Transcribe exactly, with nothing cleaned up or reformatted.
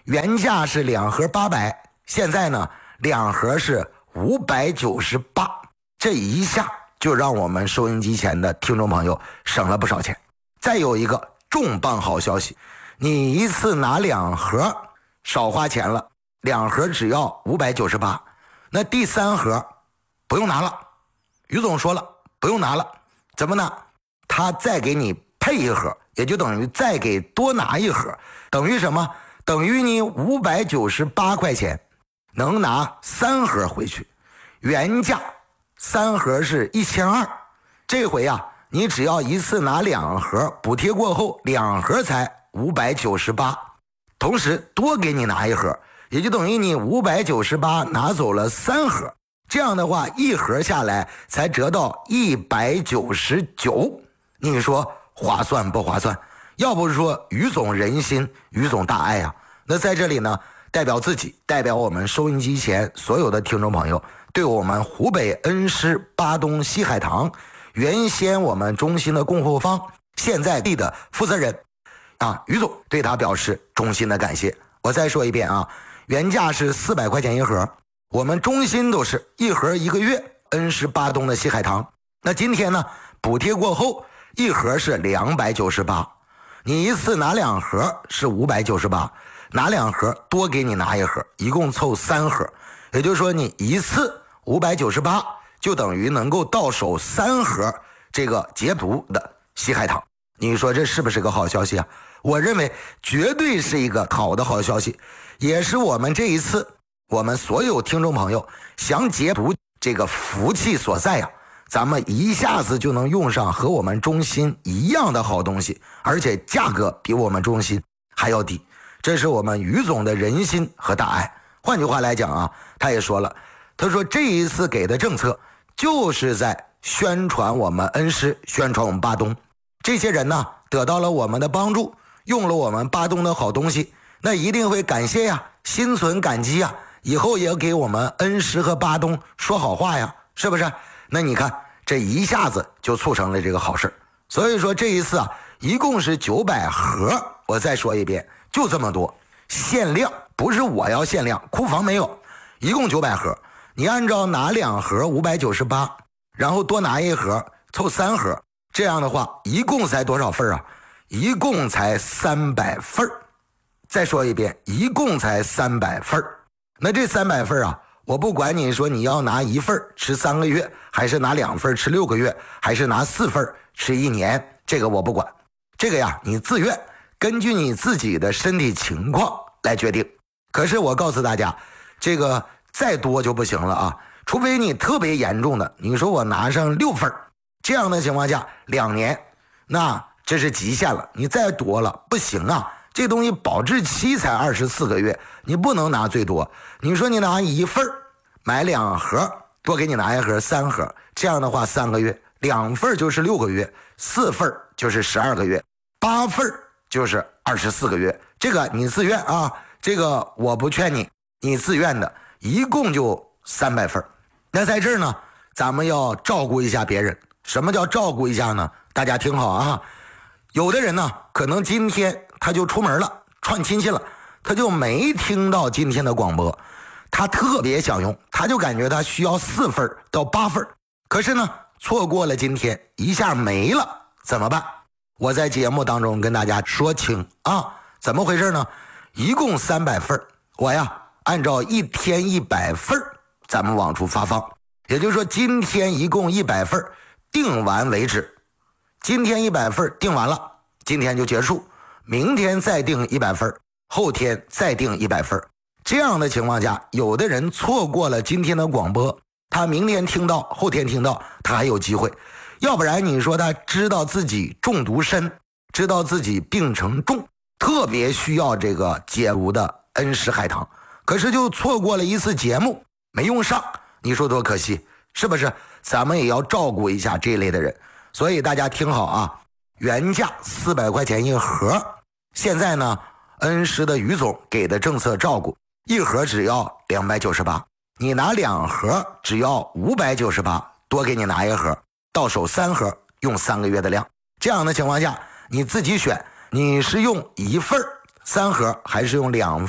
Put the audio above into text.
原价是两盒八百，现在呢两盒是五百九十八，这一下就让我们收音机前的听众朋友省了不少钱。再有一个重磅好消息，你一次拿两盒少花钱了，两盒只要五百九十八，那第三盒不用拿了。于总说了不用拿了，怎么拿？他再给你配一盒，也就等于再给多拿一盒，等于什么？等于你五百九十八块钱能拿三盒回去，原价三盒是一千二，这回啊你只要一次拿两盒，补贴过后两盒才五百九十八，同时多给你拿一盒，也就等于你五百九十八拿走了三盒，这样的话一盒下来才折到一百九十九，你说划算不划算？要不是说于总人心，于总大爱啊。那在这里呢，代表自己，代表我们收音机前所有的听众朋友，对我们湖北恩施巴东西海棠原先我们中心的供货方现在地的负责人啊，于总对他表示衷心的感谢。我再说一遍啊，原价是四百块钱一盒，我们中心都是一盒一个月恩施巴东的西海棠，那今天呢补贴过后一盒是两百九十八，你一次拿两盒是五百九十八，拿两盒多给你拿一盒，一共凑三盒，也就是说你一次五百九十八就等于能够到手三盒这个捷途的西海棠。你说这是不是个好消息啊？我认为绝对是一个好的好消息，也是我们这一次我们所有听众朋友想捷途这个福气所在呀、啊。咱们一下子就能用上和我们中心一样的好东西，而且价格比我们中心还要低，这是我们于总的人心和大爱。换句话来讲啊，他也说了，他说这一次给的政策就是在宣传我们恩施，宣传我们巴东，这些人呢得到了我们的帮助，用了我们巴东的好东西，那一定会感谢呀，心存感激呀，以后也给我们恩施和巴东说好话呀，是不是？那你看这一下子就促成了这个好事，所以说这一次啊一共是九百盒，我再说一遍，就这么多，限量，不是我要限量，库房没有，一共九百盒，你按照拿两盒五百九十八，然后多拿一盒凑三盒，这样的话一共才多少份啊？一共才三百份。再说一遍，一共才三百份。那这三百份啊，我不管你说你要拿一份吃三个月，还是拿两份吃六个月，还是拿四份吃一年，这个我不管，这个呀你自愿，根据你自己的身体情况来决定。可是我告诉大家，这个再多就不行了啊，除非你特别严重的，你说我拿上六份，这样的情况下两年，那这是极限了，你再多了不行啊，这东西保质期才二十四个月，你不能拿最多。你说你拿一份买两盒，多给你拿一盒三盒，这样的话三个月，两份就是六个月，四份就是十二个月，八份就是二十四个月，这个你自愿啊，这个我不劝你，你自愿的，一共就三百份。那在这儿呢，咱们要照顾一下别人。什么叫照顾一下呢？大家听好啊，有的人呢可能今天他就出门了，串亲戚了，他就没听到今天的广播，他特别想用，他就感觉他需要四份到八份，可是呢错过了今天，一下没了，怎么办？我在节目当中跟大家说清啊，怎么回事呢？一共三百份，我呀按照一天一百份咱们往出发放，也就是说今天一共一百份，订完为止。今天一百份订完了，今天就结束，明天再订一百份，后天再订一百份。这样的情况下，有的人错过了今天的广播，他明天听到，后天听到，他还有机会。要不然你说他知道自己中毒深，知道自己病程重，特别需要这个解毒的恩施海棠，可是就错过了一次节目，没用上，你说多可惜，是不是？咱们也要照顾一下这类的人。所以大家听好啊，原价四百块钱一盒，现在呢恩施的于总给的政策照顾，一盒只要两百九十八，你拿两盒只要五百九十八，多给你拿一盒，到手三盒，用三个月的量。这样的情况下你自己选，你是用一份三盒还是用两